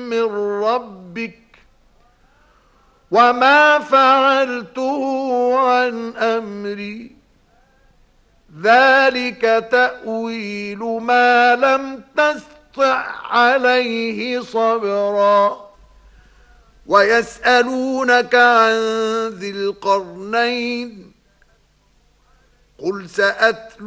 من ربك وما فعلته عن أمري ذلك تأويل ما لم تستطع عليه صبرا ويسألونك عن ذي القرنين قل سأتلو